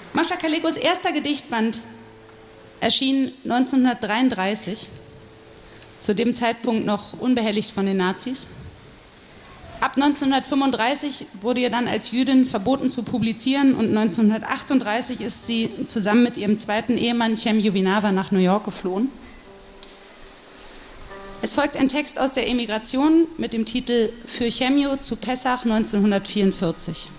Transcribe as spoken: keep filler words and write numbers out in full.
Mascha Kalekos erster Gedichtband erschien neunzehnhundertdreiunddreißig, zu dem Zeitpunkt noch unbehelligt von den Nazis. Ab neunzehnhundertfünfunddreißig wurde ihr dann als Jüdin verboten zu publizieren und neunzehnhundertachtunddreißig ist sie zusammen mit ihrem zweiten Ehemann Cem Jovinawa nach New York geflohen. Es folgt ein Text aus der Emigration mit dem Titel Für Chemio zu Pessach neunzehnhundertvierundvierzig.